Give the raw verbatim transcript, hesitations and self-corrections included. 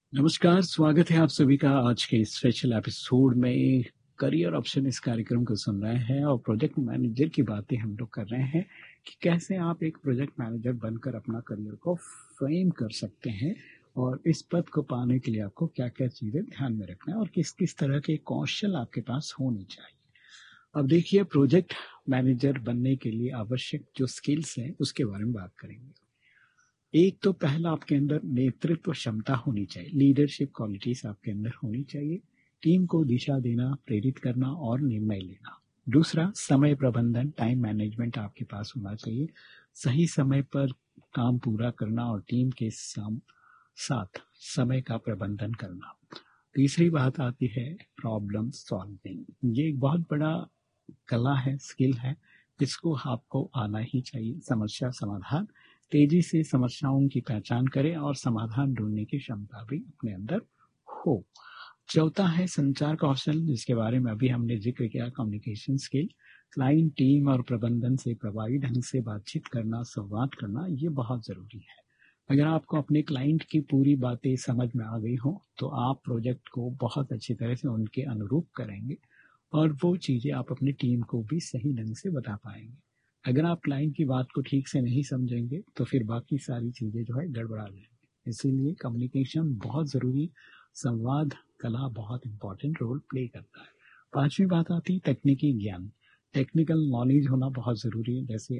नमस्कार, स्वागत है आप सभी का आज के स्पेशल एपिसोड में। करियर ऑप्शन इस कार्यक्रम को सुन रहे हैं और प्रोजेक्ट मैनेजर की बातें हम लोग कर रहे हैं कि कैसे आप एक प्रोजेक्ट मैनेजर बनकर अपना करियर को फ्रेम कर सकते हैं और इस पद को पाने के लिए आपको क्या-क्या चीज़ें ध्यान में रखना है और किस-किस तरह के कौशल आपके पास होने चाहिए। अब देखिए, प्रोजेक्ट मैनेजर बनने के लिए आवश्यक जो स्किल्स हैं उसके बारे में बात करेंगे। एक तो पहला आपके अंदर नेतृत्व क्षमता होनी चाहिए, लीडरशिप क्वालिटीज आपके अंदर होनी चाहिए। टीम को दिशा देना, प्रेरित करना और निर्णय लेना। दूसरा, समय प्रबंधन, टाइम मैनेजमेंट आपके पास होना चाहिए। सही समय पर काम पूरा करना और टीम के साम, साथ समय का प्रबंधन करना। तीसरी बात आती है प्रॉब्लम सॉल्विंग। ये एक बहुत बड़ा कला है, स्किल है, जिसको आपको आना ही चाहिए। समस्या समाधान, तेजी से समस्याओं की पहचान करें और समाधान ढूंढने की क्षमता भी अपने अंदर हो। चौथा है संचार कौशल, जिसके बारे में अभी हमने जिक्र किया, कम्युनिकेशन स्किल। क्लाइंट, टीम और प्रबंधन से प्रभावी ढंग से बातचीत करना, संवाद करना, ये बहुत जरूरी है। अगर आपको अपने क्लाइंट की पूरी बातें समझ में आ गई हो तो आप प्रोजेक्ट को बहुत अच्छी तरह से उनके अनुरूप करेंगे और वो चीज़ें आप अपनी टीम को भी सही ढंग से बता पाएंगे। अगर आप क्लाइंट की बात को ठीक से नहीं समझेंगे तो फिर बाकी सारी चीज़ें जो है गड़बड़ा जाएंगी। इसीलिए कम्युनिकेशन बहुत ज़रूरी, संवाद कला बहुत इंपॉर्टेंट रोल प्ले करता है। पांचवी बात आती है तकनीकी ज्ञान। टेक्निकल नॉलेज होना बहुत ज़रूरी है। जैसे